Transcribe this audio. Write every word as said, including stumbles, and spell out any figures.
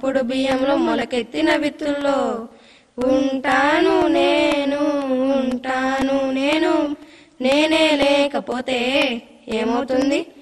పొడు బియ్యంలో మొలకెత్తిన విత్తుల్లో ఉంటాను నేను ఉంటాను నేను నేనే లేకపోతే ఏమవుతుంది?